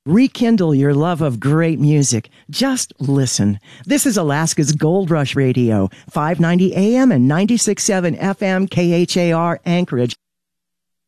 Rekindle your love of great music. Just listen. This is Alaska's Gold Rush Radio, 590 AM and 96.7 FM KHAR Anchorage.